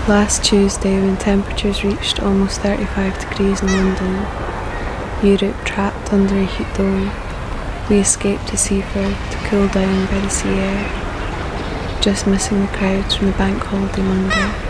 Last Tuesday, when temperatures reached almost 35 degrees in London, Europe trapped under a heat dome, we escaped to Seaford to cool down by the sea air, just missing the crowds from the bank holiday Monday.